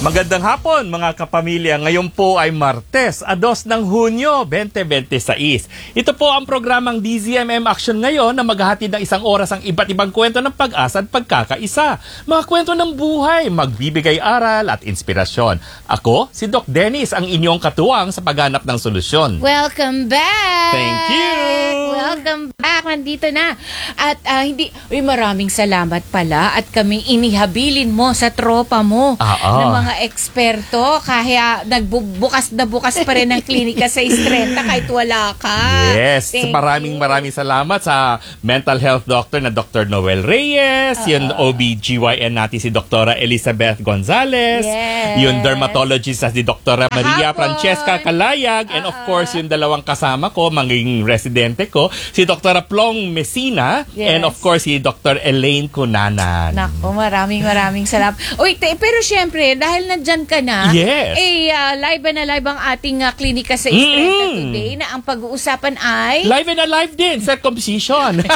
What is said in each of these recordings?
Magandang hapon mga kapamilya. Ngayon po ay Martes, 2 ng Hunyo, 2026. Ito po ang programang DZMM Action ngayon na maghahatid ng isang oras ang iba't ibang kwento ng pag-asa at pagkakaisa. Mga kwento ng buhay, magbibigay aral at inspirasyon. Ako, si Doc Dennis, ang inyong katuwang sa paghanap ng solusyon. Welcome back! Thank you! Welcome back! Nandito na. At maraming salamat pala at kami inihabilin mo sa tropa mo ng mga eksperto. Kaya nagbubukas na bukas pa rin ang klinika sa Istrenta kahit wala ka. Yes, maraming salamat sa mental health doctor na Dr. Noel Reyes, yung OB-GYN natin si Dr. Elizabeth Gonzalez, yung dermatologist na si Dr. Maria Francesca Calayag, and of course yung dalawang kasama ko, maging residente ko, si Dr. Plong Messina, and of course si Dr. Elaine Cunanan. Naku, maraming salamat. Uy, pero syempre, dahil nandyan ka na, live na live ang ating klinika sa Istrenta today na ang pag-uusapan ay... Live and alive din, circumcision.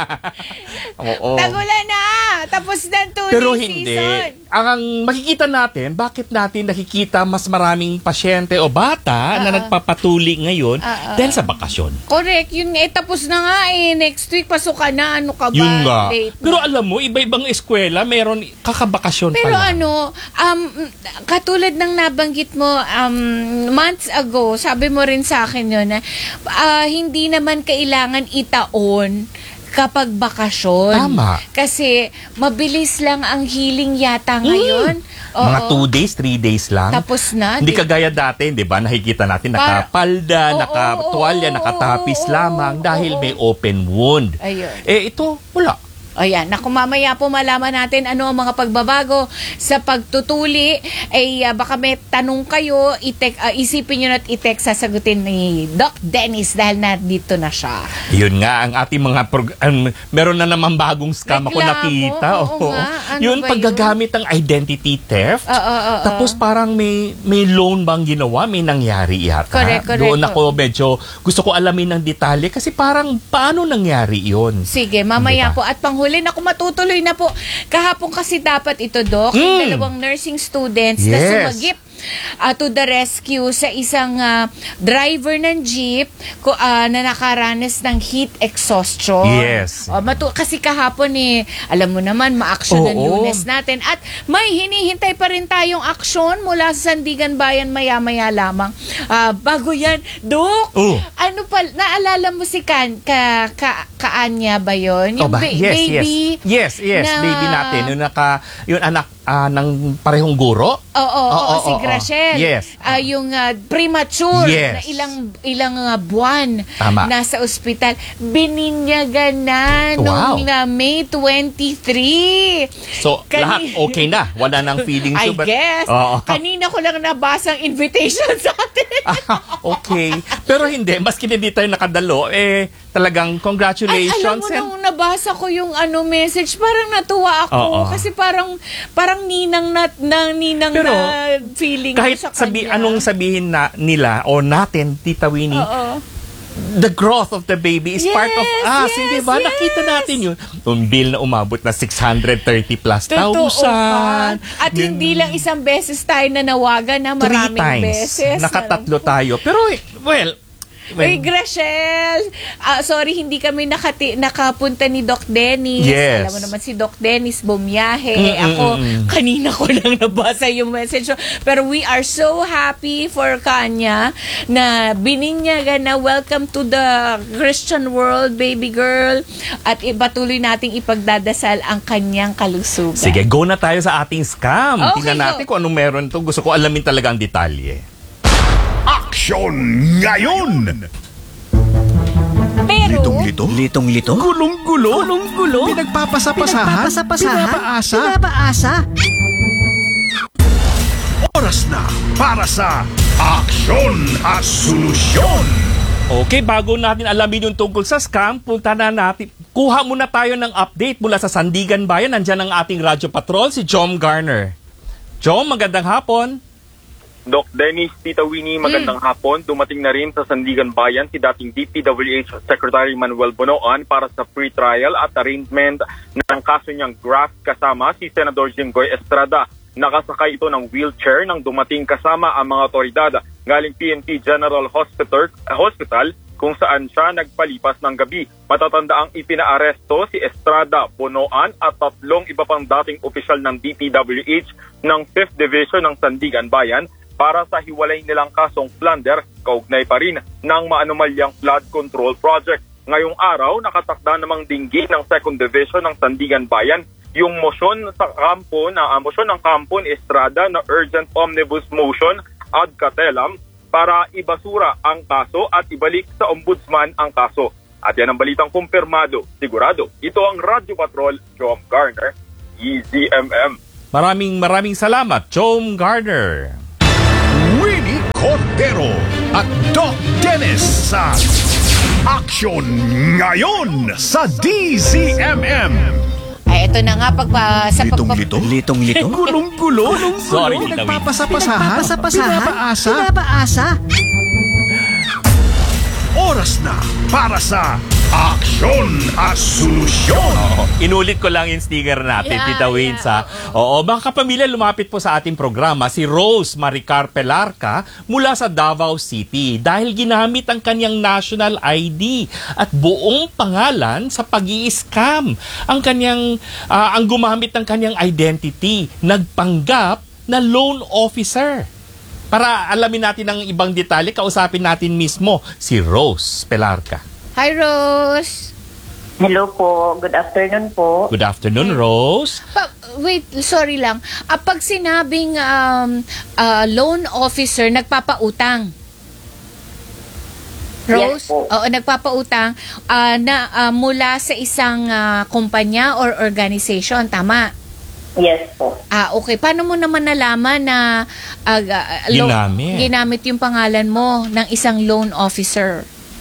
Tagulan na! Tapos na 2 pero day hindi. Season. Ang makikita natin, bakit natin nakikita mas maraming pasyente o bata na nagpapatuli ngayon dahil sa bakasyon. Correct. Yun tapos na nga Next week, pasok ka na. Ano ka ba? Yun nga. Pero na. alam mo, iba-ibang eskwela, meron kakabakasyon pero pa lang. Katulad ng nabanggit mo, months ago, sabi mo rin sa akin yun, hindi naman kailangan itaon kapag bakasyon. Tama. Kasi mabilis lang ang healing yata ngayon. Mga 2 days, 3 days lang. Tapos na. Hindi kagaya dati, di ba? Nakikita natin nakapalda, nakatuwalya, nakatapis lamang dahil may open wound. Ayun. Ito, wala. Ayan, naku, mamaya po malaman natin ano ang mga pagbabago sa pagtutuli. Baka may tanong kayo, isipin nyo at i-text, sasagutin ni Doc Dennis dahil nandito na siya. Yun nga, ang ating mga meron na naman bagong scam ako nakita. Yun, paggagamit ng identity theft. Tapos parang may loan bang ginawa, may nangyari yata. Correct. Doon ako medyo gusto ko alamin ng detalye kasi parang paano nangyari yun. Sige, mamaya po. At panghuli, naku, matutuloy na po. Kahapon kasi dapat ito, Doc, yung dalawang nursing students na sumagip to the rescue sa isang driver ng jeep na nakaranas ng heat exhaustion. Yes. Kasi kahapon alam mo naman, ma-action ng Lunes natin. At may hinihintay pa rin tayong aksyon mula sa Sandigan Bayan maya-maya lamang. Bago yan, Dok, ano pa, naalala mo si Kaanya ba yun? Yung baby? Yes, baby natin. Yung anak ng parehong guro? Si Graciel. Yes. Yung premature na ilang buwan nasa ospital. Bininyagan na nung May 23. So, lahat okay na? Wala nang feelings? I guess. Kanina ko lang nabasa ang invitation sa atin. Okay. Pero hindi. Maski hindi tayo nakadalo, talagang congratulations. Alam mo, nung nabasa ko yung message, parang natuwa ako. Kasi parang ninang pero, na feeling kahit sa kanya. anong sabihin nila o natin, Tita Winnie, the growth of the baby is part of us. Hindi ba? Nakita natin yun. Yung bill na umabot na 630 plus thousand. At hindi lang isang beses tayo nanawagan na maraming beses. Nakatatlo tayo. Pero, Uy, Graciel! Sorry, hindi kami nakapunta ni Doc Dennis. Yes. Alam mo naman si Doc Dennis, bumiyahe. Ako, kanina ko lang nabasa yung message. Pero we are so happy for Kanya na bininyagan na welcome to the Christian world, baby girl. At patuloy nating ipagdadasal ang kanyang kalusugan. Sige, go na tayo sa ating scam. Okay, tingnan natin kung anong meron to. Gusto ko alamin talaga ang detalye. Aksyon ngayon! Pero, Litong-lito? Gulong-gulo? Pinagpapasapasahan? Pinapaasa? Oras na para sa Aksyon at Solusyon! Okay, bago natin alamin yung tungkol sa scam, punta na natin. Kuha muna tayo ng update mula sa Sandigan Bayan. Nandyan ang ating radyo patrol, si Jom Garner. Jom, magandang hapon. Doc Dennis, Tita Winnie, magandang hapon. Dumating na rin sa Sandigan Bayan si dating DPWH Secretary Manuel Bonoan para sa pre-trial at arraignment ng kaso niyang graft kasama si Senador Jinggoy Estrada. Nakasakay ito ng wheelchair nang dumating kasama ang mga otoridad galing PNP General Hospital kung saan siya nagpalipas ng gabi. Matatanda ang ipinaaresto si Estrada Bonoan at 3 iba pang dating opisyal ng DPWH ng 5th Division ng Sandigan Bayan para sa hiwalay nilang kasong plunder, kaugnay pa rin ng maanumalyang flood control project. Ngayong araw, nakatakda namang dinggin ng 2nd Division ng Sandigan Bayan yung motion ng kampo ni Estrada na urgent omnibus motion ad catelam para ibasura ang kaso at ibalik sa ombudsman ang kaso. At yan ang balitang kumpirmado, sigurado. Ito ang Radyo Patrol, Jom Garner, EZMM. Maraming salamat, Jom Garner. Winnie Cordero at Doc Dennis sa Aksyon Ngayon sa DZMM. Ay, ito na nga Litong-lito? Gulong-gulo? Sorry, Tita Winnie. Nagpapasapasahan? Pinapaasa? Oras na para sa Aksyon at Solusyon. Inulit ko lang yung sticker natin, Tita Wins, ha? Oo, mga kapamilya, lumapit po sa ating programa si Rose Maricar Pelarca mula sa Davao City dahil ginamit ang kanyang national ID at buong pangalan sa pag-i-scam. Ang gumamit ng kanyang identity, nagpanggap na loan officer. Para alamin natin ang ibang detalye, kausapin natin mismo si Rose Pelarca. Hi, Rose! Hello po. Good afternoon po. Good afternoon, Rose. Wait, sorry lang. Pag sinabing loan officer, nagpapautang. Rose? Yes po. Oo, nagpapautang mula sa isang kumpanya or organization, tama? Yes po. Okay. Paano mo naman nalaman na ginamit yung pangalan mo ng isang loan officer?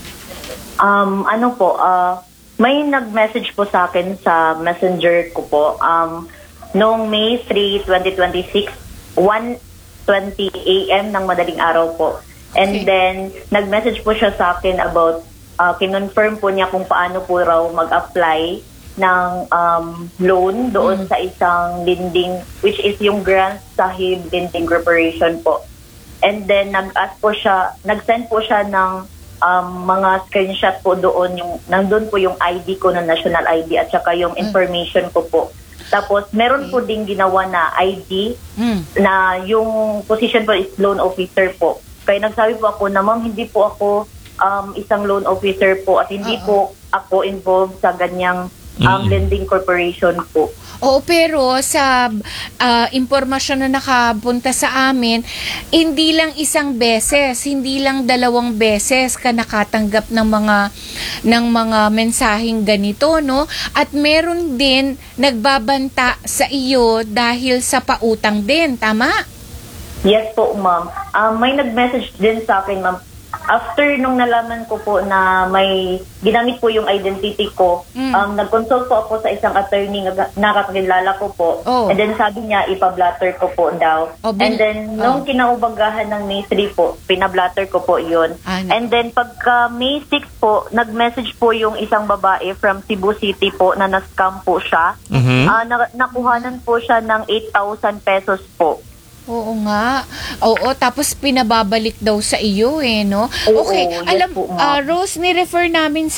May nag-message po sa akin sa messenger ko po. Noong May 3, 2026, 1:20 a.m. ng madaling araw po. And then, nag-message po siya sa akin about, kinonfirm po niya kung paano po raw mag-apply ng loan doon sa isang lending, which is yung Grand Sahib Lending Corporation po. And then, nag-send po siya ng mga screenshot po doon, nandun po yung ID ko na national ID at saka yung information ko po. Tapos, meron po ding ginawa na ID na yung position po is loan officer po. Kaya nagsabi po ako na, ma'am, hindi po ako isang loan officer po at hindi po ako involved sa ganyang lending corporation po. Oo, pero sa impormasyon na nakapunta sa amin, hindi lang isang beses, hindi lang 2 beses ka nakatanggap ng mga mensaheng ganito, no? At meron din nagbabanta sa iyo dahil sa pautang din, tama? Yes po, ma'am. May nag-message din sa akin, ma'am. After nung nalaman ko po na may ginamit po yung identity ko, nag-consult po ako sa isang attorney na nakakilala ko po. And then sabi niya, ipablatter ko po daw. And then, nung kinaubagahan ng May 3 po, pinablatter ko po yun. And then, pagka May 6 po, nag-message po yung isang babae from Cebu City po na na-scam po siya. Nakuhanan po siya ng 8,000 pesos po. Oo nga. Oo, tapos pinababalik daw sa iyo no? Okay, yes po, Rose, ni-refer namin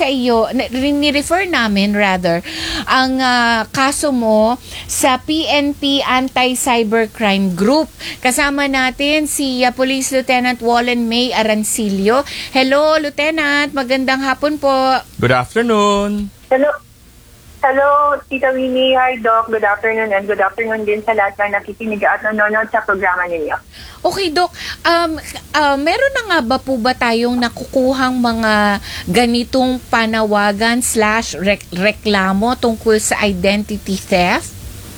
ang kaso mo sa PNP Anti-Cybercrime Group. Kasama natin si Police Lieutenant Wallen May Arancilio. Hello, Lieutenant. Magandang hapon po. Good afternoon. Hello, Tita Winnie. Hi, Doc. Good afternoon and good afternoon din sa lahat na nakikinig at nanonood sa programa ninyo. Okay, Doc. Meron na nga ba po ba tayong nakukuhang mga ganitong panawagan / reklamo tungkol sa identity theft?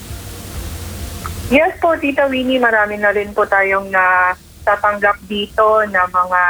Yes po, Tita Winnie. Marami na rin po tayong tatanggap dito na mga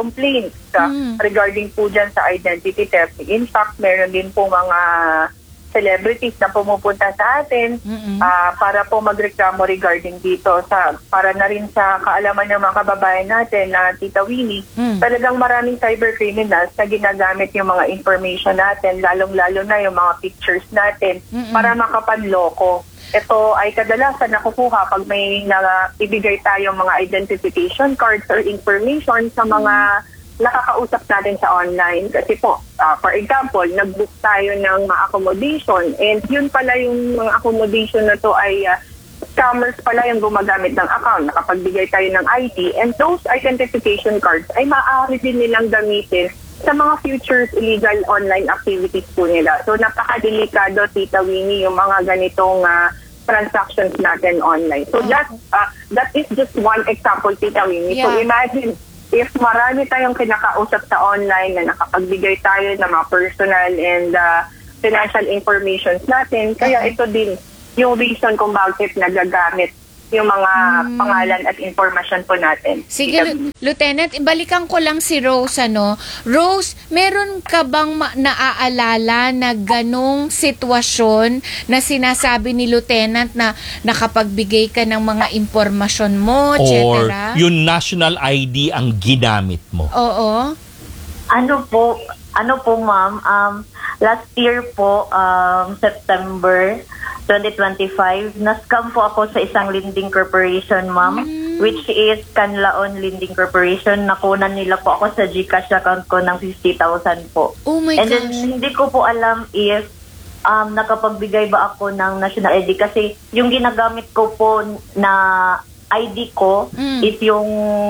complaints regarding po dyan sa identity theft. In fact, meron din po mga celebrities na pumupunta sa atin para po magreklamo regarding dito. Para na rin sa kaalaman ng mga kababayan natin na Tita Winnie, talagang maraming cybercriminals na ginagamit yung mga information natin, lalong-lalo na yung mga pictures natin para makapanloko. Ito ay kadalasan nakukuha pag may ibigay tayong mga identification cards or information sa mga nakakausap natin sa online. Kasi po, for example, nag-book tayo ng accommodation and yun pala yung mga accommodation na to ay scammers pala yung gumagamit ng account. Nakapagbigay tayo ng ID and those identification cards ay maaari din nilang gamitin sa mga future illegal online activities po nila. So napakadelikado, Tita Winnie, yung mga ganitong transactions natin online. So that is just one example, Tita Winnie. So imagine, if marami tayong kinakausap sa online na nakapagbigay tayo ng mga personal and financial informations natin, kaya ito din yung reason kung bakit nagagamit yung mga pangalan at informasyon po natin. Sige, Lieutenant, ibalikan ko lang si Rose, Rose, meron ka bang naaalala na ganong sitwasyon na sinasabi ni Lieutenant na nakapagbigay ka ng mga impormasyon mo, etc.? Or yung national ID ang ginamit mo? Oo. Ano po, ma'am, last year po, September 2025, na-scam po ako sa isang lending corporation, ma'am, which is Canlaon Lending Corporation. Nakunan nila po ako sa GCash account ko ng 50,000 po. Oh my And gosh. then, hindi ko po alam if nakapagbigay ba ako ng national ID kasi yung ginagamit ko po na ID ko is yung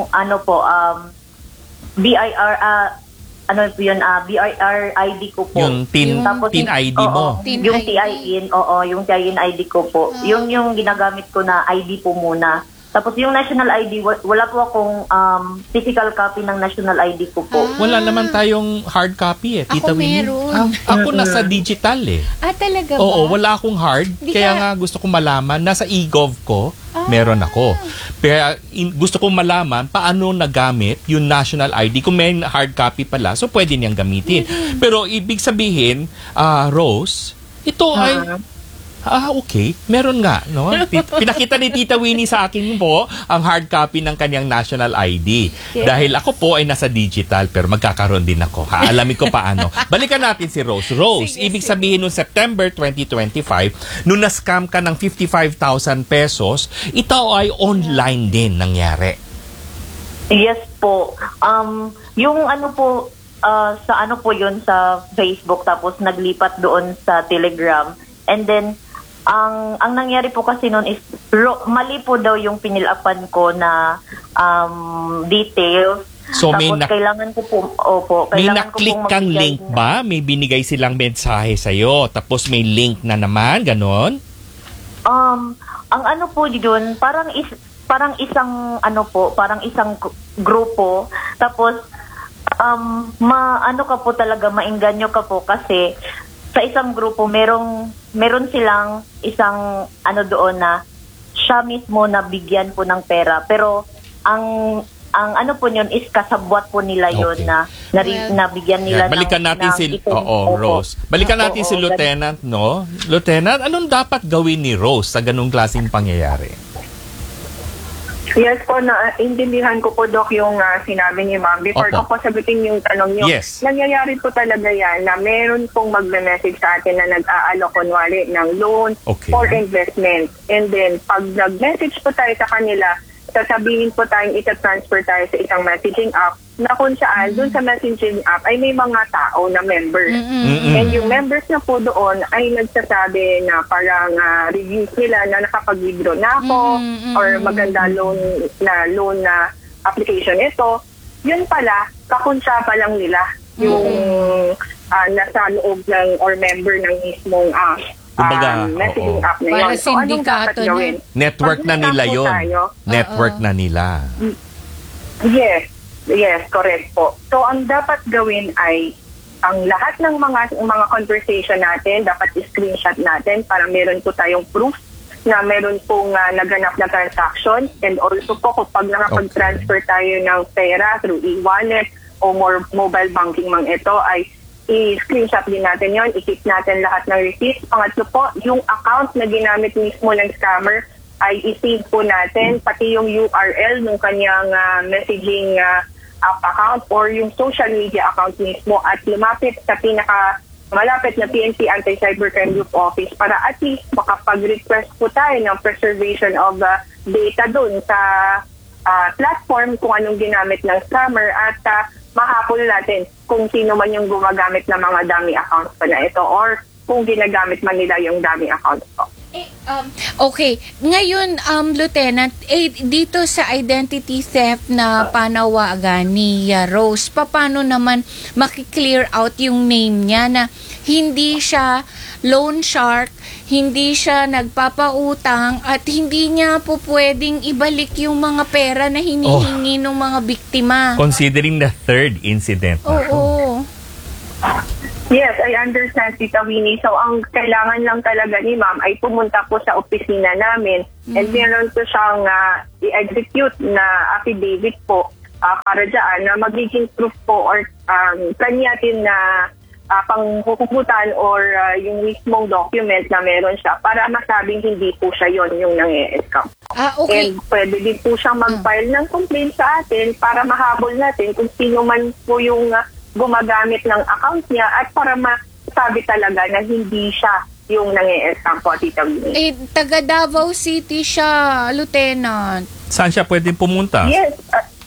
BIR BIR ID ko po. Yung TIN ID mo. Yung TIN ID ko po. Yung ginagamit ko na ID po muna. Tapos yung national ID, wala po akong physical copy ng national ID ko po. Wala naman tayong hard copy Tita Winnie. meron. Ako nasa digital Talaga ba? Oo, wala akong hard. Kaya nga gusto kong malaman, nasa eGov ko, meron ako. Pero gusto kong malaman paano nagamit yung national ID. Kung may hard copy pala, so pwede niyang gamitin. Pero ibig sabihin, Rose, ito ay... okay. Meron nga, no? Pinakita ni Tita Winnie sa akin po ang hard copy ng kanyang national ID. Dahil ako po ay nasa digital, pero magkakaroon din ako. Alamin ko paano. Balikan natin si Rose. Rose, ibig sabihin noong September 2025, nung na-scam ka ng 55,000 pesos, ito ay online din nangyari. Yes po. Yung sa yun sa Facebook, tapos naglipat doon sa Telegram. And then, ang nangyari po kasi noon is mali po daw yung pinilapan ko na details. So tapos kailangan ko po may na-click kang link ba? May binigay silang mensahe sa'yo. Tapos may link na naman, ganon? Ang po yun, parang isang grupo. Tapos maengganyo ka po kasi sa isang grupo meron silang isang doon na siya mismo na bigyan po ng pera, pero ang po yun is kasabwat po nila yun na nabigyan nila balikan natin Rose. Balikan natin si Lieutenant, no? Lieutenant, anong dapat gawin ni Rose sa ganung klaseng pangyayari? Yes po, naintindihan ko po, Doc, yung sinabi ni Ma'am. Before ko po sagutin yung tanong niyo, nangyayari po talaga yan na meron pong magme-message sa atin na nag-aalok kunwari ng loan for investment. And then, pag nag-message po tayo sa kanila, sasabihin po tayong ita-transfer tayo sa isang messaging app na kung saan dun sa messaging app ay may mga tao na members. And yung members na po doon ay nagsasabi na parang reviews nila na nakapag-withdraw na ako or maganda loan na application ito. Yun pala, kakunsya pa lang nila yung nasa loob ng or member ng mismong messaging app na yun. So, anong dapat gawin? Network na nila yun. Network na nila. Yes, correct po. So, ang dapat gawin ay ang lahat ng mga conversation natin, dapat i-screenshot natin para meron po tayong proof na meron pong naganap na transaction. And also po, kapag nakapag-transfer tayo ng pera through e-wallet o more mobile banking mang ito, ay i-screenshot din natin yon, i-keep natin lahat ng receipts. Pangatlo po, yung account na ginamit mismo ng scammer ay i-save po natin, pati yung URL ng kanyang messaging app account or yung social media account mismo at lumapit sa malapit na PNP Anti-Cybercrime Group Office para at least makapag-request po tayo ng preservation of data dun sa platform kung anong ginamit ng scammer at mahabol natin kung sino man yung gumagamit ng mga dummy accounts pa na ito or kung ginagamit man nila yung dummy accounts po. Okay. Ngayon, Lieutenant, dito sa identity theft na panawagan ni Rose, paano naman makiklear out yung name niya na hindi siya loan shark, hindi siya nagpapautang, at hindi niya po pwedeng ibalik yung mga pera na hinihingi ng mga biktima? Considering the third incident. Oo. Yes, I understand, Tita Winnie. So, ang kailangan lang talaga ni Ma'am ay pumunta po sa opisina namin and meron po siyang i-execute na affidavit po para dyan na magiging proof po or kanyatin na panghuhugutan or yung mismong document na meron siya para masabing hindi po siya yon yung nang-e-scam. Okay. And pwede din po siyang mag-file ng complaint sa atin para mahabol natin kung sino man po yung gumagamit ng account niya at para masabi talaga na hindi siya yung nang-e-scam po, Tita Winnie. Taga Davao City siya, Lieutenant. Saan siya pwedeng pumunta? Yes.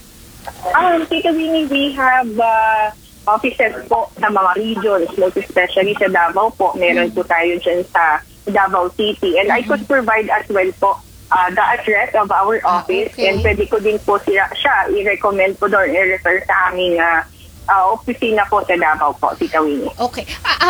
Tita Winnie, we have offices po sa mga regions, most especially sa Davao po. Meron po tayo dyan sa Davao City. And I could provide as well po the address of our office. Okay. And pwede ko din po siya i-recommend po doon, i-refer sa aming opisina po sa Davao po, Tita Winnie. Okay.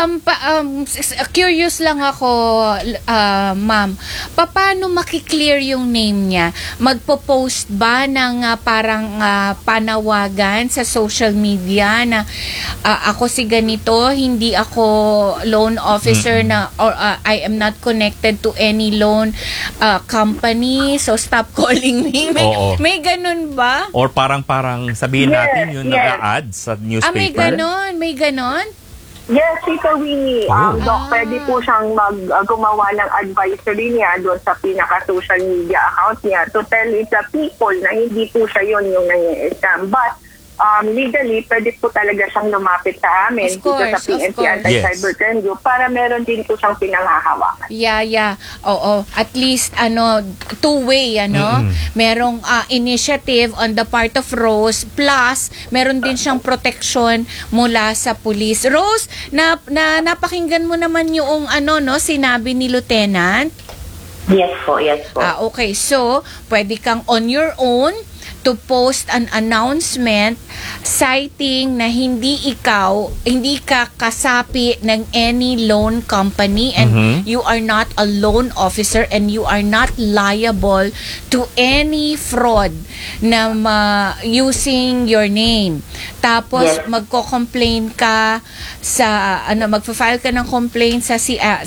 Curious lang ako, ma'am. Paano makiklear yung name niya? Magpo-post ba ng parang panawagan sa social media na ako si ganito, hindi ako loan officer na or I am not connected to any loan company, so stop calling me. May ganun ba? Or parang sabihin natin yung nag-a-add sa newspaper. May ganon? Yes, Tita Winnie. Doc, pwede po siyang gumawa ng advisory niya doon sa pinaka-social media account niya to tell the people na hindi po siya yun yung nang-i-scam. But legally, pwede po talaga siyang lumapit sa amin dito sa PNP Anti-Cybercrime Group para meron din po siyang pinanghahawakan. Yeah. Oo. At least, two-way, merong initiative on the part of Rose, plus, meron din siyang protection mula sa police. Rose, napakinggan mo naman yung sinabi ni Lieutenant? Yes po. Okay. So, pwede kang on your own to post an announcement citing na hindi ka kasapi ng any loan company and you are not a loan officer and you are not liable to any fraud na using your name. Tapos magko-complain ka sa magfa-file ka ng complaint sa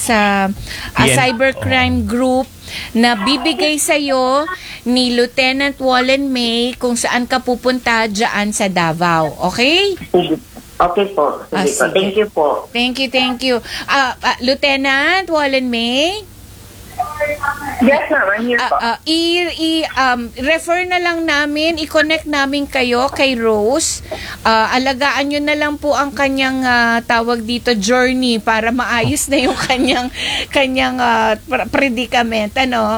cybercrime group na bibigay sa'yo ni Lieutenant Wallen May kung saan ka pupunta dyan sa Davao. Okay? Okay po. Sige po. Thank you po. Thank you. Lieutenant Wallen May? Yes, ma'am. I'm here po. Refer na lang namin, i-connect namin kayo kay Rose. Alagaan nyo na lang po ang kanyang tawag dito, journey para maayos na yung kanyang predicament.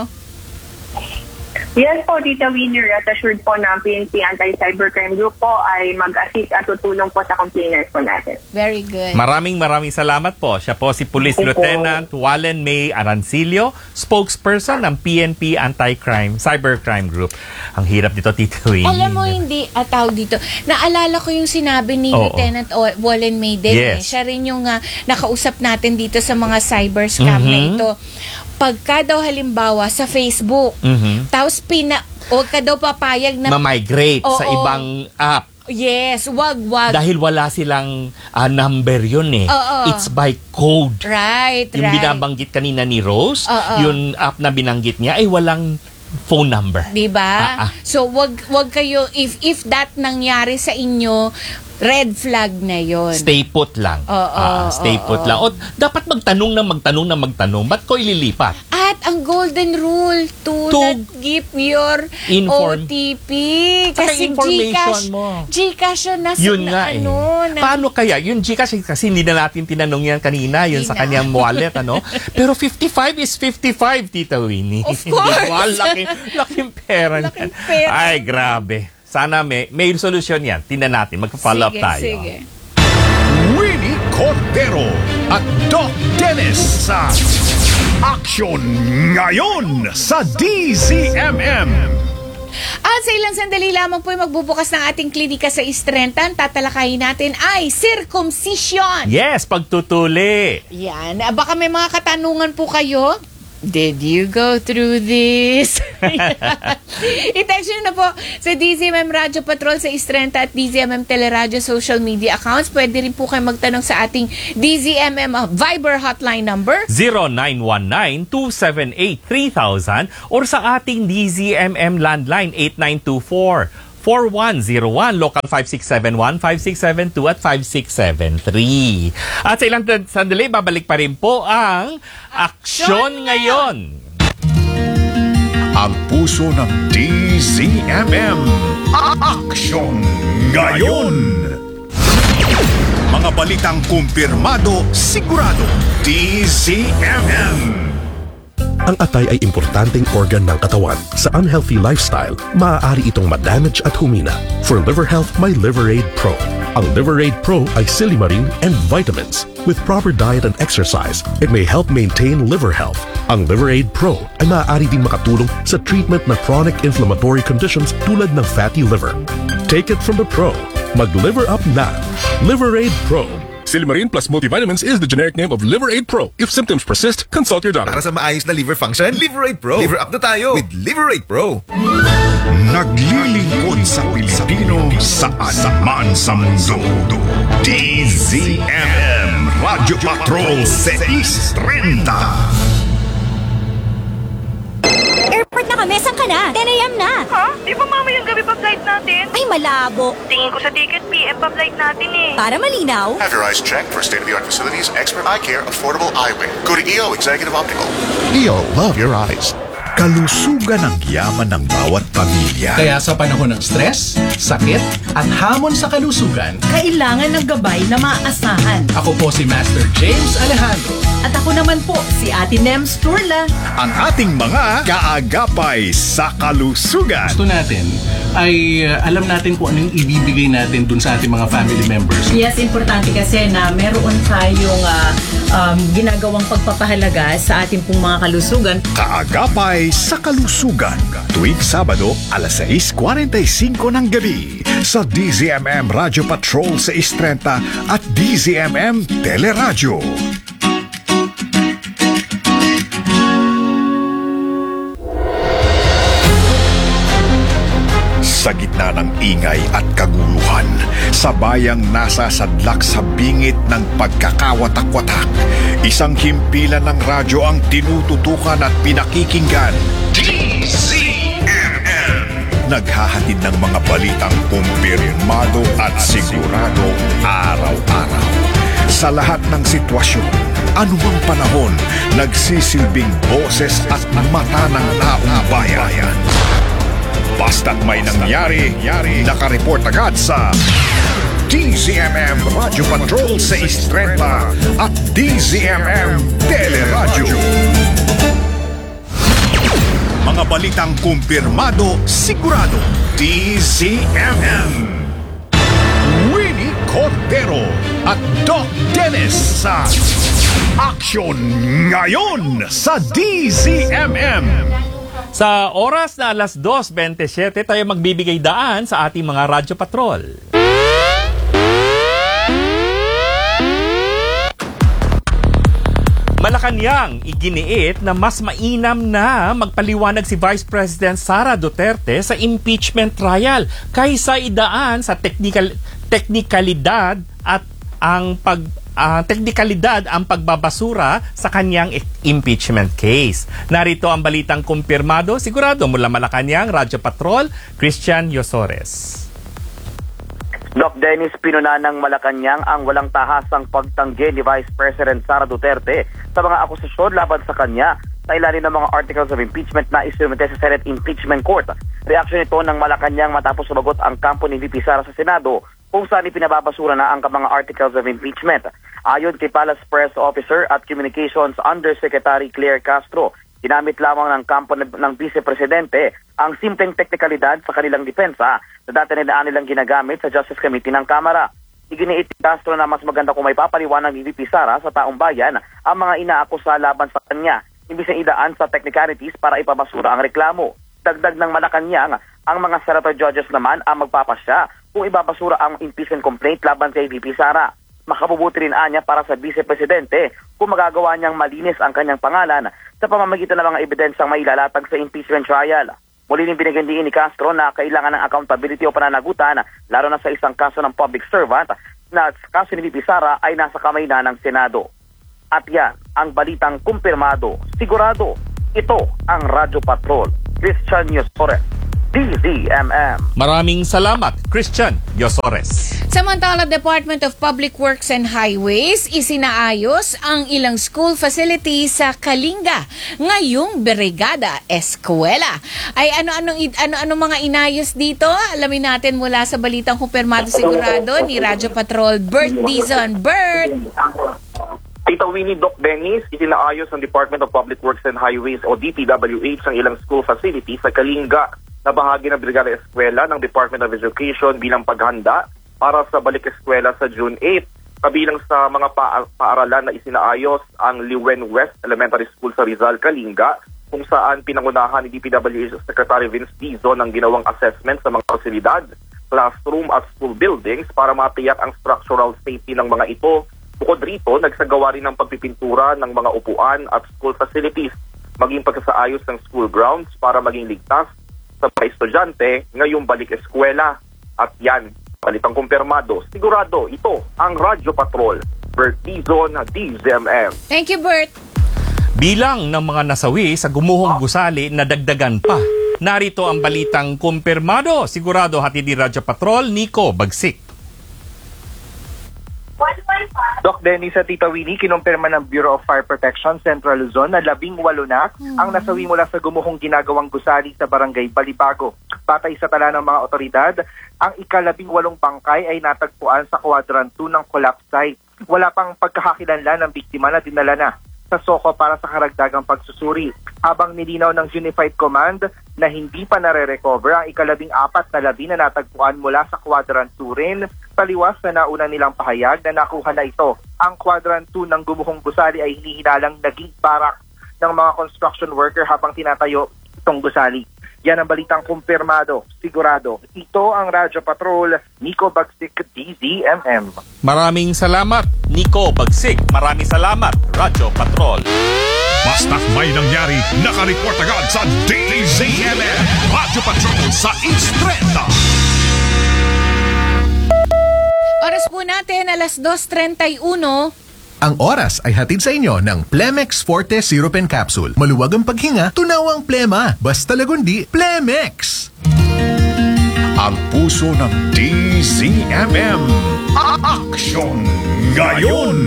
Yes po, Tita Winnie, at assured po na PNP Anti-Cybercrime Group po ay mag-assist at tutulong po sa complainants po natin. Very good. Maraming salamat po. Siya po si Police Lieutenant Wallen May Arancilio, spokesperson ng PNP Cybercrime Group. Ang hirap dito, Tita Winnie. Alam mo, hindi tawag dito. Naalala ko yung sinabi ni Lieutenant Wallen May din. Yes. Siya rin yung nakausap natin dito sa mga cyber scam na ito. Pagka daw halimbawa sa Facebook, tapos huwag ka daw papayag na ma-migrate sa ibang app. Yes, wag. Dahil wala silang number yun eh. It's by code. Right. Yung binabanggit kanina ni Rose, yung app na binanggit niya ay walang phone number. Diba? So wag kayo, if that nangyari sa inyo, red flag na yon. Stay put lang. Stay put lang. O, dapat magtanong. Ba't ko ililipat? At ang golden rule, do not give your OTP. Kasi information mo. Gcash yun nasa Yun nga Paano kaya? Yung Gcash, kasi hindi na natin tinanong yan kanina, yun sa kanyang wallet, Pero 55 is 55, Tita Winnie. Of course. Laking pera niyan. Ay, grabe. Sana may solusyon yan. Tingnan natin. Magpa-follow up tayo. Sige. Winnie Cordero at Doc Dennis sa Action Ngayon sa DZMM. At sa ilang sandali lamang po magbubukas ng ating klinika sa East Renton. Tatalakayin natin ay circumcision. Yes, pagtutuli. Yan. Baka may mga katanungan po kayo. Did you go through this? I-text nyo na po sa DZMM Radio Patrol sa East Renton at DZMM Teleradio social media accounts. Pwede rin po kayo magtanong sa ating DZMM Viber hotline number 0919-278-3000 or sa ating DZMM landline 8924-4101, local 5671, 5672 at 5673. At sa ilang sandali, babalik pa rin po ang Aksyon Ngayon. Ang puso ng DZMM. Action Ngayon. Mga balitang kumpirmado, sigurado. DZMM. Ang atay ay importanteng organ ng katawan. Sa unhealthy lifestyle, maaari itong ma-damage at humina. For liver health, may Liveraid Pro. Ang Liveraid Pro ay silimarin and vitamins. With proper diet and exercise, it may help maintain liver health. Ang Liveraid Pro ay maaari din makatulong sa treatment ng chronic inflammatory conditions tulad ng fatty liver. Take it from the pro. Mag-liver up na. Liveraid Pro. Silimarin plus multivitamins is the generic name of Liveraid Pro. If symptoms persist, consult your doctor. Para sa maayos na liver function, Liveraid Pro. Liver up na tayo with Liveraid Pro. Naglilingkod sa Pilipino saan man sa mundo. DZMM Radio Patrol 630. Airport na kami, saan ka na? 10 a.m. na. Ha? Di ba mamayang gabi pa flight natin? Ay, malabo. Tingin ko sa ticket, PM pa flight natin eh. Para malinaw. Have your eyes checked for state-of-the-art facilities, expert eye care, affordable eyewear. Go to EO Executive Optical. EO, love your eyes. Kalusugan ang yaman ng bawat pamilya. Kaya sa panahon ng stress, sakit, at hamon sa kalusugan, kailangan ng gabay na maaasahan. Ako po si Master James Alejandro. At ako naman po si Ate Nems Turla. Ang ating mga kaagapay sa kalusugan. Gusto natin ay alam natin kung anong ibibigay natin dun sa ating mga family members. Yes, importante kasi na meron tayong ginagawang pagpapahalaga sa ating pong mga kalusugan. Kaagapay sa kalusugan. Tuwing Sabado, alas 6:45 ng gabi sa DZMM Radio Patrol sa East Renton at DZMM Teleradio. Sa gitna ng ingay at kaguluhan, sa bayang nasa sadlak sa bingit ng pagkakawatak-watak, isang himpilan ng radyo ang tinututukan at pinakikinggan. DZMM! Naghahatid ng mga balitang kumpirmado at sigurado araw-araw. Sa lahat ng sitwasyon, anumang panahon, nagsisilbing boses at mata ng taong bayan. Basta't may nangyari, nakareport agad sa DZMM Radio Patrol sa East Renton at DZMM Teleradio. Mga balitang kumpirmado, sigurado, DZMM. Winnie Cordero at Doc Dennis sa Action Ngayon sa DZMM. Sa oras na alas 2:27, tayo magbibigay daan sa ating mga radyo patrol. Malacanang iginiit na mas mainam na magpaliwanag si Vice President Sara Duterte sa impeachment trial kaysa idaan sa teknikalidad at ang teknikalidad ang pagbabasura sa kanyang impeachment case. Narito ang balitang kumpirmado, sigurado mula Malacanang, Radyo Patrol, Christian Yosores. Doc Dennis, pinuna ng Malacanang ang walang tahasang pagtanggi ni Vice President Sara Duterte sa mga akusasyon laban sa kanya sa ilalim ng mga articles of impeachment na isinumite sa Senate Impeachment Court. Reaksyon ito ng Malacanang matapos sumagot ang kampo ni VP Sara sa Senado kung saan ipinababasura na ang mga articles of impeachment. Ayon kay Palace Press Officer at Communications Undersecretary Claire Castro, ginamit lamang ng kampo ng Vice Presidente ang simpleng teknikalidad sa kanilang depensa na dati nilang ginagamit sa Justice Committee ng Kamara. Iginiit ni Castro na mas maganda kung may papaliwanag ni VP Sara sa taong bayan ang mga inaakusa laban sa kanya, imbis na idaan sa technicalities para ipabasura ang reklamo. Dagdag ng Malacanang, ang mga senator judges naman ang magpapasya kung ibabasura ang impeachment complaint laban kay VP Sara. Makabubuti rin anya para sa Vice Presidente kung magagawa niyang malinis ang kanyang pangalan sa pamamagitan ng mga ebidensyang mailalatag sa impeachment trial. Muli rin binigyan din ni Castro na kailangan ng accountability o pananagutan, lalo na sa isang kaso ng public servant na kaso ni VP Sara ay nasa kamay na ng Senado. At yan ang balitang kumpirmado, sigurado. Ito ang Radyo Patrol. Christian Yosores, DZMM. Maraming salamat, Christian Yosores. Samantala, Department of Public Works and Highways isinaayos ang ilang school facilities sa Kalinga ngayong Brigada Eskwela. Ay ano mga inayos dito? Alamin natin mula sa balitang kumpirmado sigurado ni Radyo Patrol, Bert Dizon. Bert! Tita Winnie, Doc Dennis, isinaayos ng Department of Public Works and Highways o DPWH ang ilang school facilities sa Kalinga na bahagi ng Brigada Eskwela ng Department of Education bilang paghanda para sa balik eskwela sa June 8. Kabilang sa mga paaralan na isinaayos ang Liwen West Elementary School sa Rizal, Kalinga, kung saan pinangunahan ni DPWH Secretary Vince Dizon ang ginawang assessment sa mga pasilidad, classroom at school buildings para matiyak ang structural safety ng mga ito. Bukod rito, nagsagawa rin ng pagpipintura ng mga upuan at school facilities, maging pagsasaayos ng school grounds para maging ligtas sa mga estudyante ngayong balik eskwela. At yan, balitang kumpirmado, sigurado, ito ang Radyo Patrol. Bert Dizon, DZMM. Thank you, Bert. Bilang ng mga nasawi sa gumuhong gusali na dagdagan pa. Narito ang balitang kumpirmado, sigurado, hatid ni Radyo Patrol, Nico Bagsik. Doc Dennis at Tita Winnie, kinumpirma ng Bureau of Fire Protection Central Luzon na 18 na ang nasawi mula sa gumuhong ginagawang gusali sa Barangay Balibago. Batay sa tala ng mga otoridad, ang ika-18 bangkay ay natagpuan sa Quadrant 2 ng collapse site. Wala pang pagkakakilanlan ng biktima na dinala na sa SOCO para sa karagdagang pagsusuri. Habang nilinaw ng Unified Command na hindi pa nare-recover ang ika-14 na labi na natagpuan mula sa Quadrant 2 rin, taliwas na nauna nilang pahayag na nakuha na ito. Ang Quadrant 2 ng gumuhong gusali ay hinihinalang naging barak ng mga construction worker habang tinatayo itong gusali. Yan ang balitang kumpirmado, sigurado. Ito ang Radyo Patrol, Nico Bagsik, DZMM. Maraming salamat, Nico Bagsik. Maraming salamat, Radyo Patrol. Basta't may nangyari, nakareport agad sa DZMM. Radyo Patrol sa Instrenta. Oras po natin, alas 2:31. Ang oras ay hatid sa inyo ng Plemex Forte Syrup and Capsule. Maluwag ang paghinga, tunaw ang plema. Basta lagundi, Plemex! Ang puso ng DZMM. Aksyon ngayon!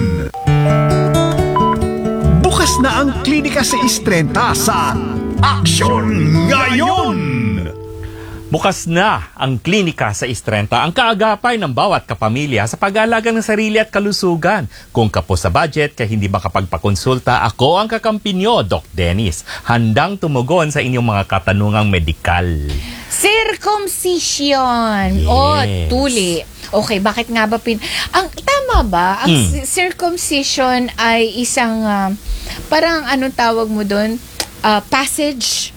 Bukas na ang klinika sa Istrenta sa Aksyon ngayon! Bukas na ang klinika sa Istrenta, ang kaagapay ng bawat kapamilya sa pag-aalaga ng sarili at kalusugan. Kung kapos sa budget kaya hindi makapagpakonsulta, ako ang kakampi nyo, Doc Dennis. Handang tumugon sa inyong mga katanungang medikal. Circumcision. Yes. O, tuli. Okay, bakit nga ba tama ba? Ang circumcision ay isang, parang anong tawag mo doon? Passage?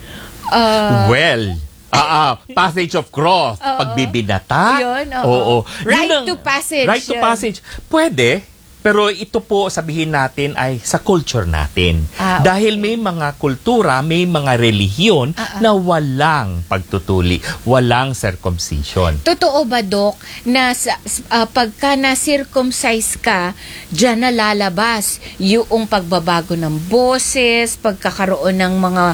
Passage of cross. Pagbibinata. Yun, oo. Right to passage. Right to passage. Pwede. Pero ito po, sabihin natin, ay sa culture natin. Okay. Dahil may mga kultura, may mga relihiyon na walang pagtutuli, walang circumcision. Totoo ba, Doc, na pagka na-circumcise ka, dyan na lalabas yung pagbabago ng boses, pagkakaroon ng mga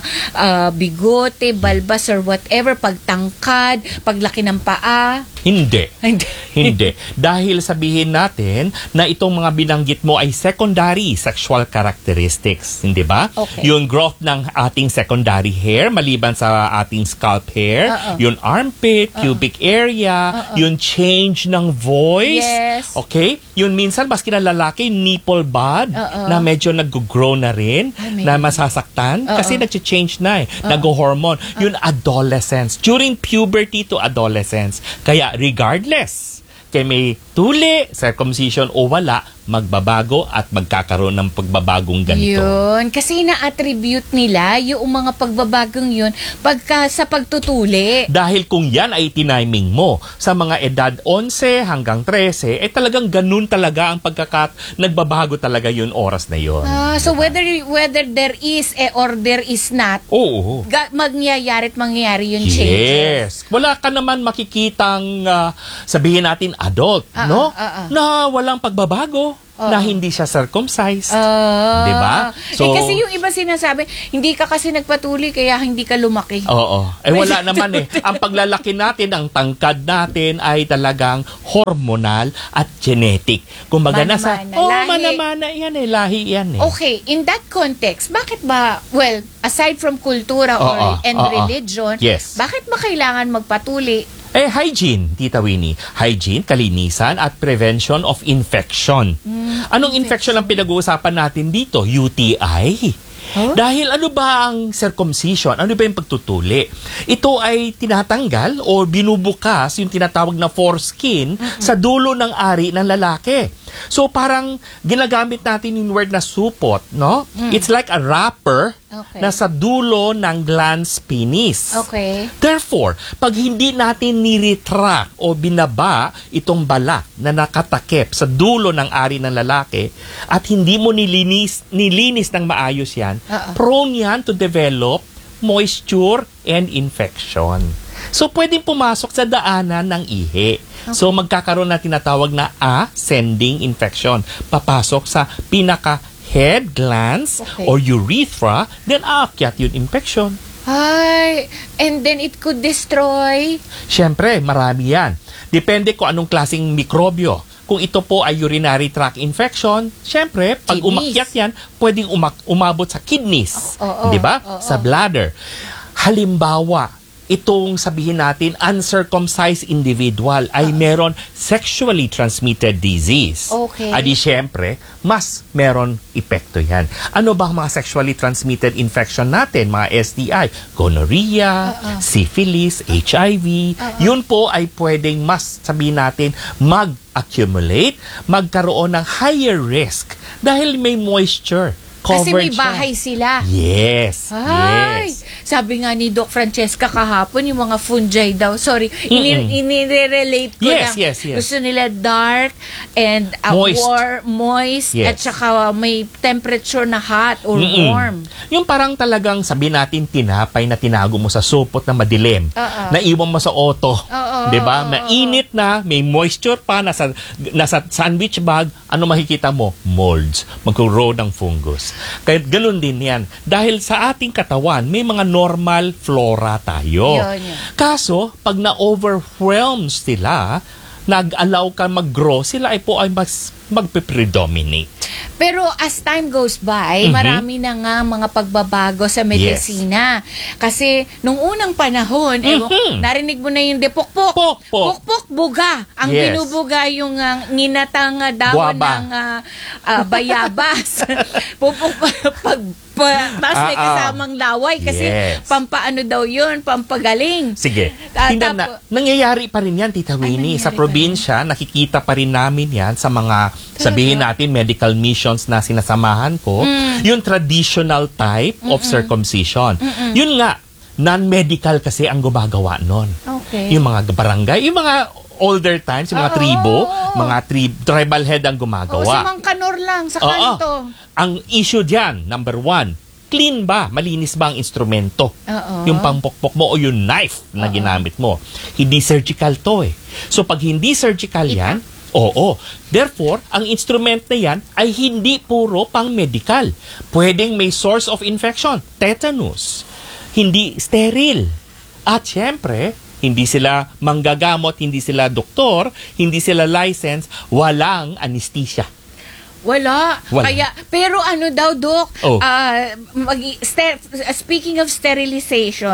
bigote, balbas, or whatever, pagtangkad, paglaki ng paa? Hindi. Hindi. Dahil sabihin natin na itong mga binanggit mo ay secondary sexual characteristics, hindi ba? Okay. Yung growth ng ating secondary hair, maliban sa ating scalp hair, yung armpit, pubic area, yung change ng voice, Yes. okay? Yun minsan, maski na lalaki, nipple bud, na medyo nag-grow na rin, na masasaktan, kasi nag-change na nag-hormone. Yun adolescence. During puberty to adolescence. Kaya regardless, kay may tuli, circumcision o wala, magbabago at magkakaroon ng pagbabagong ganito. Yun. Kasi na-attribute nila yung mga pagbabagong yun pagka sa pagtutuli. Dahil kung yan ay tiniming mo sa mga edad 11 hanggang 13, eh talagang ganun talaga ang nagbabago talaga yun oras na yun. So whether there is or there is not, Oo. mangyayari yung Yes. changes. Wala ka naman makikitang sabihin natin adult, no? Na walang pagbabago. Na hindi siya circumcised. Di ba? So, kasi yung iba sinasabi, hindi ka kasi nagpatuli kaya hindi ka lumaki. Oo. Wala naman Ang paglalaki natin, ang tangkad natin ay talagang hormonal at genetic. Kumbaga mana-mana yan lahi yan Okay, in that context, bakit ba, aside from kultura and religion, yes. bakit ba kailangan magpatuli? Hygiene, Tita Winnie. Hygiene, kalinisan at prevention of infection. Anong infection ang pinag-uusapan natin dito? UTI. Dahil ano ba ang circumcision? Ano ba yung pagtutuli? Ito ay tinatanggal o binubukas yung tinatawag na foreskin sa dulo ng ari ng lalaki. So parang ginagamit natin yung word na supot, no? It's like a wrapper na sa dulo ng glans penis. Okay. Therefore, pag hindi natin niretract o binaba itong balat na nakatakip sa dulo ng ari ng lalaki at hindi mo nilinis ng maayos yan, prone yan to develop moisture and infection. So, pwedeng pumasok sa daanan ng ihi. So, magkakaroon na tinatawag na ascending infection. Papasok sa pinaka-head glands or urethra, then aakyat yung infection. And then it could destroy? Siyempre, marami yan. Depende kung anong klaseng mikrobyo. Kung ito po ay urinary tract infection, syempre, pag umakyat yan, pwedeng umabot sa kidneys. Di ba? Sa bladder. Halimbawa, itong sabihin natin, uncircumcised individual ay meron sexually transmitted disease. Okay. Adi syempre, mas meron epekto yan. Ano ba ang mga sexually transmitted infection natin? Mga STI, gonorrhea, syphilis, HIV. Yun po ay pwedeng mas, sabihin natin, mag-accumulate, magkaroon ng higher risk dahil may moisture. Kasi may bahay sila. Yes. Yes. Sabi nga ni Doc Francesca kahapon, yung mga fungi daw. Sorry, inire-relate ko lang. Yes. Gusto nila dark and moist at saka may temperature na hot or warm. Yung parang talagang sabi natin tinapay na tinago mo sa supot na madilim. Naiwan mo sa auto. Diba? Mainit na, may moisture pa, nasa sandwich bag, ano makikita mo? Molds. Mag-grow ng fungus. Kaya ganun din yan. Dahil sa ating katawan, may mga normal flora tayo. Kaso, pag na-overwhelm sila, nag-allow ka mag-grow, sila ay po ay magpe-predominate. Pero as time goes by, marami na nga mga pagbabago sa medisina. Kasi nung unang panahon, narinig mo na yung pukpok. Pukpok, buga. Ang binubuga yung nginatang dahon ng bayabas. Pukpok, tapos may kasamang laway kasi pampaano daw yun, pampagaling. Sige. Nangyayari pa rin yan, Tita Winnie. Sa probinsya, nakikita pa rin namin yan sa mga, sabihin natin, medical missions na sinasamahan ko. Yung traditional type of circumcision. Yun nga, non-medical kasi ang gumagawa nun. Yung mga barangay, yung mga older times, yung mga tribo, mga tribal head ang gumagawa. Si Mang Kanor lang sa kanto. Ang issue diyan, number 1, clean ba? Malinis ba ang instrumento? Yung pangpokpok mo o yung knife na ginamit mo. Hindi surgical to eh. So pag hindi surgical yan, therefore, ang instrument na yan ay hindi puro pang medical. Pwedeng may source of infection, tetanus. Hindi sterile. At syempre, hindi sila manggagamot, hindi sila doktor, hindi sila licensed, walang anesthesia. Wala. Kaya, pero ano daw, Dok, speaking of sterilization,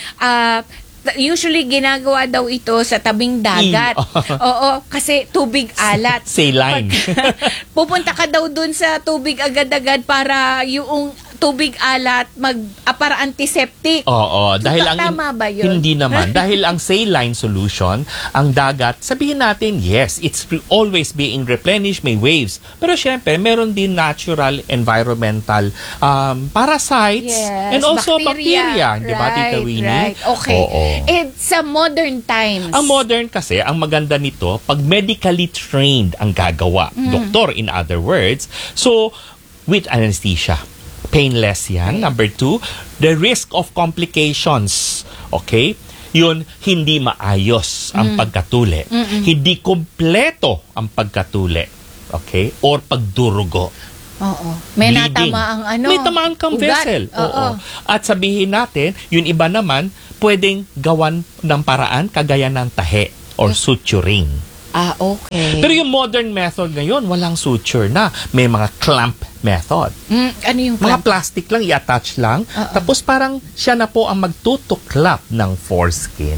usually ginagawa daw ito sa tabing dagat. Oo, kasi tubig alat. Saline. Pupunta ka daw dun sa tubig agad-agad para yung tubig alat para antiseptic. Dahil tama ba yun? Hindi naman. Dahil ang saline solution, ang dagat, sabihin natin, yes, it's always being replenished, may waves. Pero syempre, meron din natural, environmental parasites and also bacteria. Di ba, Tita Winnie? Right. Okay. It's a modern times. Ang modern kasi, ang maganda nito, pag medically trained ang gagawa. Doktor, in other words. So, with anesthesia. Painless yan. Number 2, the risk of complications. Okay? Yun, hindi maayos ang pagkatuli. Hindi kompleto ang pagkatuli. Okay? Or pagdurugo. May bleeding. natama ang May tamaan kang vessel. At sabihin natin, yung iba naman, pwedeng gawan ng paraan kagaya ng tahe or suturing. Okay. Pero yung modern method ngayon, walang suture na. May mga clamp method. Ano yung mga plastic lang, i-attach lang. Tapos parang siya na po ang magtutuklap ng foreskin.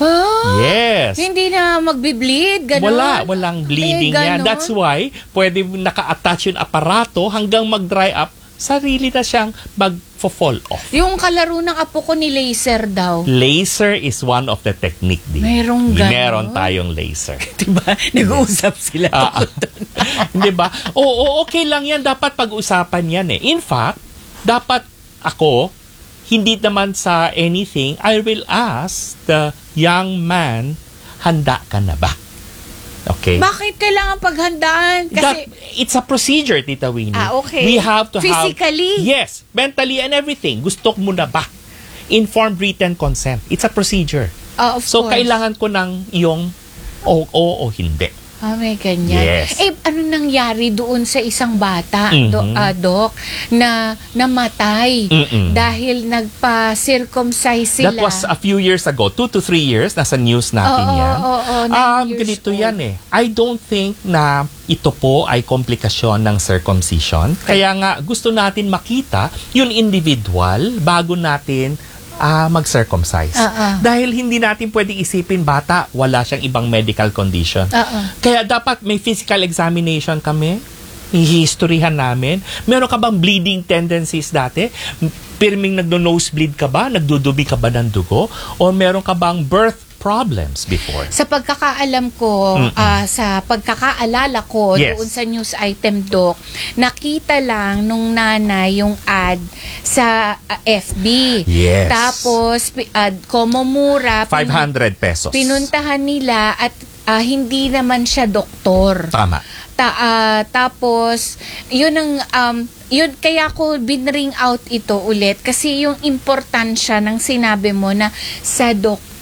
Yes. Hindi na magbi-bleed, gano'n? Walang bleeding yan. That's why, pwede naka-attach yung aparato hanggang mag-dry up, sarili na siyang mag-fall off. Yung kalaro ng apo ko ni laser daw. Laser is one of the technique din. Meron tayong laser. Diba? Nag-uusap sila. Diba? Okay lang yan. Dapat pag-usapan yan eh. In fact, dapat ako, hindi naman sa anything, I will ask the young man, handa ka na ba? Okay. Bakit kailangan paghandaan? Kasi it's a procedure, Tita Winnie. Okay. We have to physically? Yes, mentally and everything. Gusto mo na ba? Informed written consent. It's a procedure. Of so, course. kailangan ko ng iyong oo o hindi. May ganyan. Yes. Ano nangyari doon sa isang bata, Doc, na namatay dahil nagpa-circumcise sila? That was a few years ago, 2 to 3 years, nasa news natin yan. Ganito yan eh. I don't think na ito po ay komplikasyon ng circumcision. Kaya nga, gusto natin makita yung individual bago natin mag-circumcise. Dahil hindi natin pwedeng isipin bata, wala siyang ibang medical condition. Kaya dapat may physical examination kami, hihistoryhan namin. Meron ka bang bleeding tendencies dati? Pirming nagno-nosebleed ka ba? Nagdudubi ka ba ng dugo? O meron ka bang birth problems before? Sa pagkakaalam ko, sa pagkakaalala ko doon sa news item, Doc, nakita lang nung nanay yung ad sa FB. Yes. Tapos, komomura. 500 pesos. Pinuntahan nila at hindi naman siya doktor. Tama. Tapos, yun ang yun kaya ko binring out ito ulit kasi yung importansya ng sinabi mo na sa doktor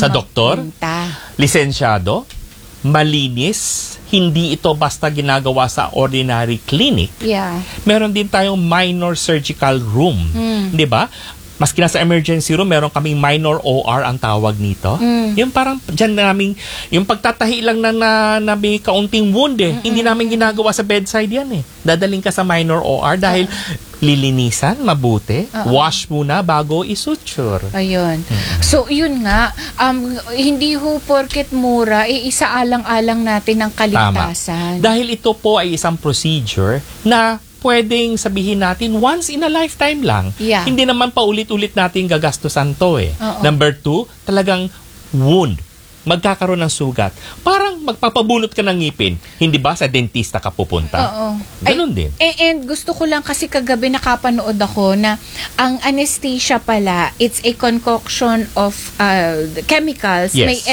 lisensyado, malinis, hindi ito basta ginagawa sa ordinary clinic. Meron din tayong minor surgical room, 'di ba? Maski na sa emergency room, meron kaming minor OR ang tawag nito. Yung parang dyan namin, yung pagtatahi lang na may kaunting wound eh. Hindi namin ginagawa sa bedside yan eh. Dadaling ka sa minor OR dahil lilinisan, mabuti. Wash muna bago isuture. Ayun. So, yun nga, hindi ho porket mura, isaalang-alang natin ang kaligtasan. Tama. Dahil ito po ay isang procedure na pwedeng sabihin natin once in a lifetime lang. Hindi naman pa ulit-ulit natin gagastusan to eh. Number 2, talagang wound. magkakaroon ng sugat. Parang magpapabunot ka ng ngipin. Hindi ba sa dentista ka pupunta? Oo. Ganun din. And gusto ko lang kasi kagabi nakapanood ako na ang anesthesia pala, it's a concoction of chemicals. Yes. May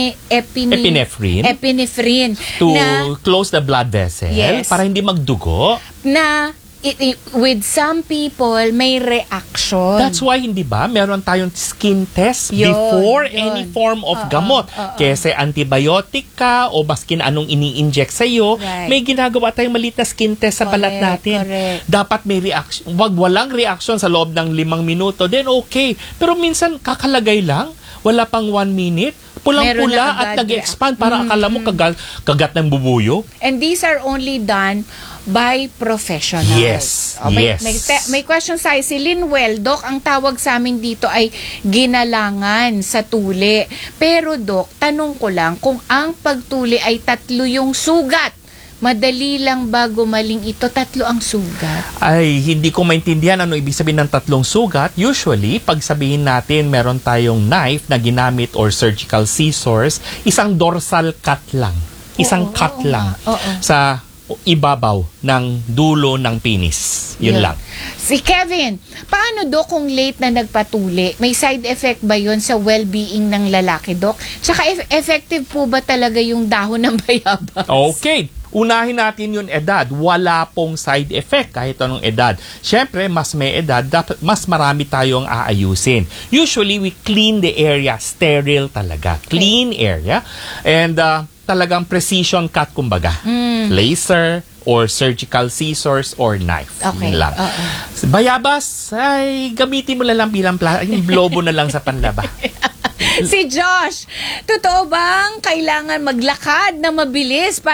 epinephrine. To na, close the blood vessel para hindi magdugo. Na with some people, may reaction. That's why, hindi ba, meron tayong skin test Yun, before yun. any form of gamot. Kasi antibiotic ka o baskin anong ini-inject sa'yo, may ginagawa tayong maliit na skin test sa balat natin. Dapat may reaction. Wag walang reaction sa loob ng 5 minuto, then okay. Pero minsan, kakalagay lang, wala pang 1 minute, pulang-pula at nag-expand para akala mo kagat ng bubuyo. And these are only done by professionals. Yes, May question sa'yo si Linwell. Doc, ang tawag sa amin dito ay ginalangan sa tuli. Pero Doc, tanong ko lang, kung ang pagtuli ay 3 yung sugat, madali lang ba gumaling ito? 3 ang sugat? Ay, hindi ko maintindihan ano ibig sabihin ng 3 sugat. Usually, pag sabihin natin meron tayong knife na ginamit or surgical scissors, isang dorsal cut lang. Isang cut lang sa ibabaw ng dulo ng penis. Yun lang. Si Kevin, paano Doc kung late na nagpatuli? May side effect ba yun sa well-being ng lalaki, Doc? Tsaka effective po ba talaga yung dahon ng bayabas? Okay. Unahin natin yung edad. Wala pong side effect kahit anong edad. Siyempre, mas may edad, dapat mas marami tayong aayusin. Usually, we clean the area. Sterile talaga. Clean area. And talagang precision cut, kumbaga. Laser or surgical scissors or knife. Okay. Yun lang. Bayabas, ay gamitin mo na lang bilang yung blobo na lang sa panlaba. Si Josh, totoo bang kailangan maglakad na mabilis